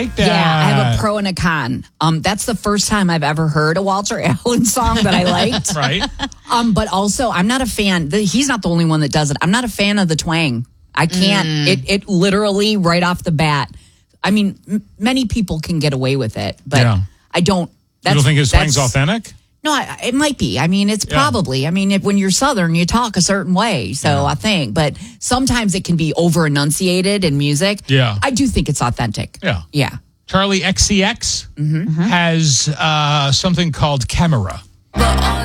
like that. Yeah, I have a pro and a con. That's the first time I've ever heard a Walter Allen song that I liked. Right. But also, I'm not a fan. He's not the only one that does it. I'm not a fan of the twang. I can't. It literally, right off the bat. I mean, many people can get away with it, but I don't. You don't think his twang's authentic? No, it might be. I mean, it's probably. I mean, when you're Southern, you talk a certain way. So I think, but sometimes it can be over enunciated in music. Yeah. I do think it's authentic. Yeah. Yeah. Charlie XCX has something called Camera.